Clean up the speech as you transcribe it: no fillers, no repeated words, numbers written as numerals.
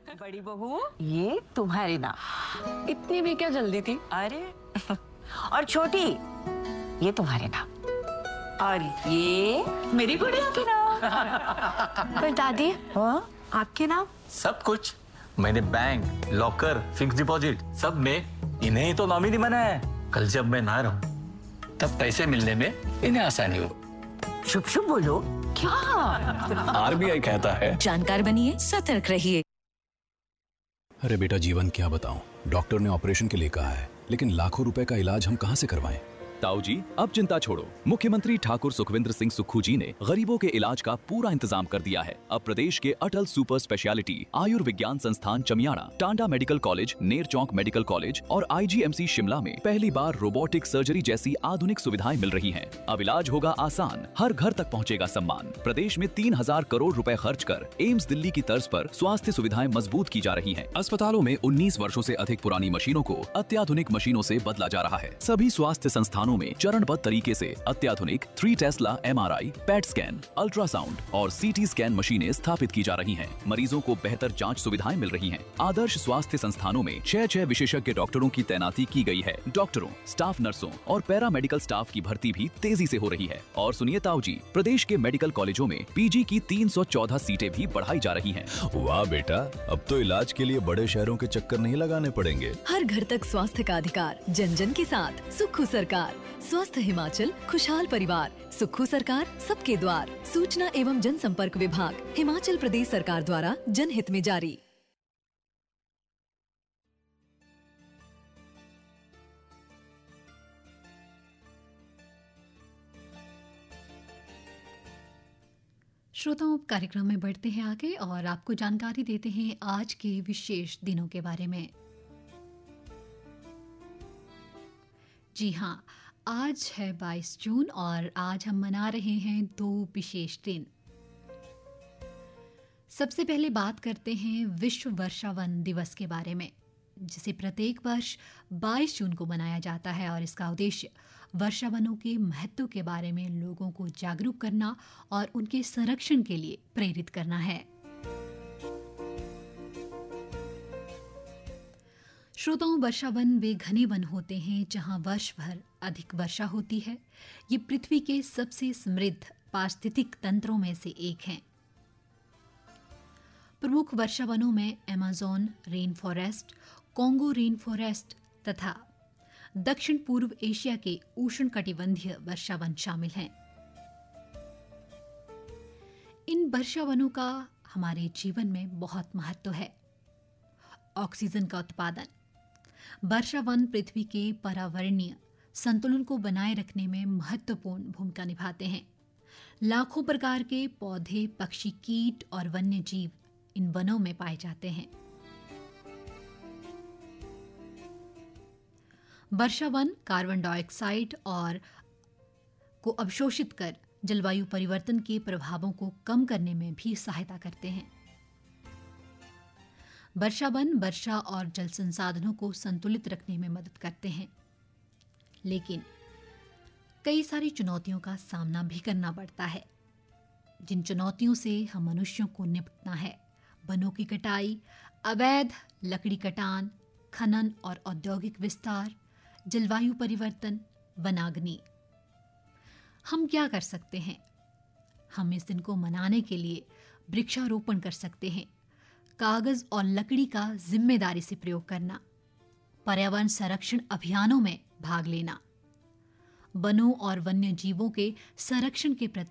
बड़ी बहू, ये तुम्हारी नाम। इतनी भी क्या जल्दी थी? अरे और छोटी, ये तुम्हारे नाम। और ये मेरी गुड़िया के नाम। पर दादी, हाँ? आपके नाम? सब कुछ मैंने बैंक, लॉकर, फिक्स डिपॉजिट सब में इन्हें ही तो नॉमिनी बनाया है। कल जब मैं ना रहूं तब पैसे मिलने में इन्हें आसानी हो। शुभ शुभ बोलो। क्या? आरबीआई कहता है जानकार बनिए, सतर्क रहिए। अरे बेटा, जीवन क्या बताऊं, डॉक्टर ने ऑपरेशन के लिए कहा है, लेकिन लाखों रुपए का इलाज हम कहां से करवाएं? ताऊ जी, अब चिंता छोड़ो। मुख्यमंत्री ठाकुर सुखविंदर सिंह सुक्खू जी ने गरीबों के इलाज का पूरा इंतजाम कर दिया है। अब प्रदेश के अटल सुपर स्पेशलिटी आयुर्विज्ञान संस्थान चमियाड़ा, टांडा मेडिकल कॉलेज, नेर चौक मेडिकल कॉलेज और आईजीएमसी शिमला में पहली बार रोबोटिक सर्जरी जैसी आधुनिक सुविधाएं मिल रही हैं। अब इलाज होगा आसान, हर घर तक पहुंचेगा सम्मान। प्रदेश में 3000 करोड़ रुपए खर्च कर एम्स दिल्ली की तर्ज पर स्वास्थ्य सुविधाएं मजबूत की जा रही हैं। अस्पतालों में 19 वर्षों से अधिक पुरानी मशीनों को अत्याधुनिक मशीनों से बदला जा रहा है। सभी स्वास्थ्य संस्थानों में चरणबद्ध तरीके से अत्याधुनिक 3 Tesla MRI, PET scan, ultrasound और सीटी स्कैन मशीनें स्थापित की जा रही हैं। मरीजों को बेहतर जांच सुविधाएं मिल रही हैं। आदर्श स्वास्थ्य संस्थानों में 6 विशेषज्ञ डॉक्टरों की तैनाती की गई है। डॉक्टरों, स्टाफ नर्सों और पैरा मेडिकल स्टाफ की भर्ती भी तेजी से हो रही है। और सुनिए ताऊ जी, प्रदेश के मेडिकल कॉलेजों में पीजी की 314 सीटें भी बढ़ाई जा रही हैं। वाह बेटा, अब तो इलाज के लिए बड़े शहरों के चक्कर नहीं लगाने पड़ेंगे। हर घर तक स्वास्थ्य का अधिकार, जन जन के साथ सुक्खू सरकार। स्वस्थ हिमाचल, खुशहाल परिवार। सुक्खू सरकार, सबके द्वार। सूचना एवं जनसंपर्क विभाग, हिमाचल प्रदेश सरकार द्वारा जनहित में जारी। श्रोताओं, कार्यक्रम में बढ़ते हैं आगे और आपको जानकारी देते हैं आज के विशेष दिनों के बारे में। जी हाँ, आज है 22 जून और आज हम मना रहे हैं 2 विशेष दिन। सबसे पहले बात करते हैं विश्व वर्षावन दिवस के बारे में, जिसे प्रत्येक वर्ष 22 जून को मनाया जाता है और इसका उद्देश्य वर्षावनों के महत्व के बारे में लोगों को जागरूक करना और उनके संरक्षण के लिए प्रेरित करना है। श्रोताओं, वर्षावन वे घने वन होते हैं जहां वर्ष भर अधिक वर्षा होती है। ये पृथ्वी के सबसे समृद्ध पारिस्थितिक तंत्रों में से एक हैं। प्रमुख वर्षावनों में Amazon rain forest, Congo rain forest तथा दक्षिण पूर्व एशिया के उष्णकटिबंधीय वर्षावन शामिल हैं। इन वर्षावनों का हमारे जीवन में बहुत महत्व है। ऑक्सीजन का उत्पादन। वर्षावन पृथ्वी के पर्यावरणीय संतुलन को बनाए रखने में महत्वपूर्ण भूमिका निभाते हैं। लाखों प्रकार के पौधे, पक्षी, कीट और वन्य जीव इन वनों में पाए जाते हैं। वर्षावन कार्बन डाइऑक्साइड और को अवशोषित कर जलवायु परिवर्तन के प्रभावों को कम करने में भी सहायता करते हैं। वर्षावन वर्षा और जल संसाधनों को संतुलित रखने में मदद करते हैं, लेकिन कई सारी चुनौतियों का सामना भी करना पड़ता है। जिन चुनौतियों से हम मनुष्यों को निपटना है: वनों की कटाई, अवैध लकड़ी कटान, खनन और औद्योगिक विस्तार, जलवायु परिवर्तन, वनाग्नि। हम क्या कर सकते हैं? हम इस दिन को मनाने के लिए वृक्षारोपण कर सकते हैं, कागज और लकड़ी का जिम्मेदारी से प्रयोग करना, पर्यावरण संरक्षण अभियानों में भाग लेना, वनों और वन्य जीवों के संरक्षण के प्रति